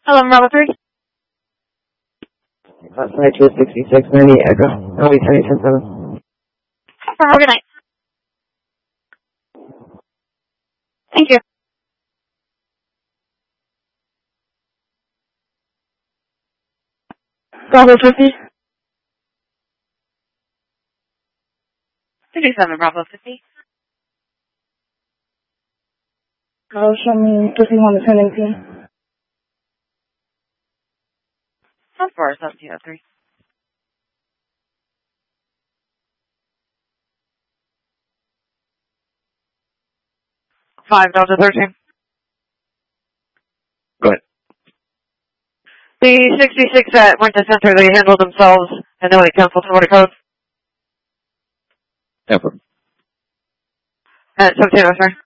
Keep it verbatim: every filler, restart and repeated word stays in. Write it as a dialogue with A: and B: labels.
A: Hello, Bravo three.
B: Outside two sixty-six ninety Echo. I'll be ten ten seven.
A: Have a good night. Thank you.
B: Bravo fifty.
A: fifty-seven, Bravo fifty.
B: I'll show me fifty-one to ten eighteen.
A: That's four seven two oh three. Five Delta thirteen.
B: Go ahead.
A: The sixty-six that went to center, they handled themselves and nobody canceled somebody code.
B: No problem.
A: At seventeen oh three.